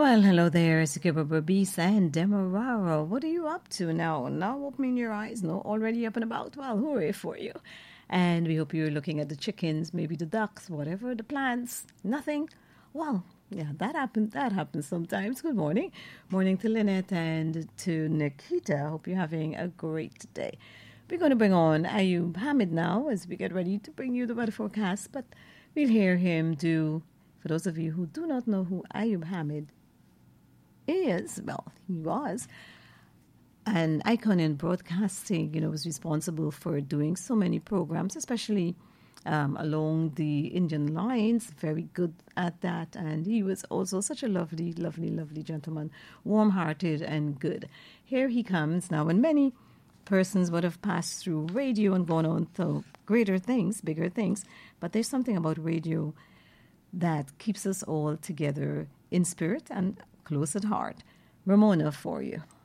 Well, hello there, Sikiba Babisa and Demerara. What are you up to now? Now opening your eyes, no? Already up and about? Well, hooray for you. And we hope you're looking at the chickens, maybe the ducks, whatever, the plants. Nothing? Well, yeah, that happens sometimes. Good morning. Morning to Lynette and to Nikita. Hope you're having a great day. We're going to bring on Ayub Hamid now as we get ready to bring you the weather forecast, but we'll hear him do, for those of you who do not know who Ayub Hamid is, well, he was an icon in broadcasting, was responsible for doing so many programs, especially along the Indian lines, very good at that. And he was also such a lovely, lovely, lovely gentleman, warm-hearted and good. Here he comes now, and many persons would have passed through radio and gone on to greater things, bigger things, but there's something about radio that keeps us all together in spirit and close at heart. Ramona for you.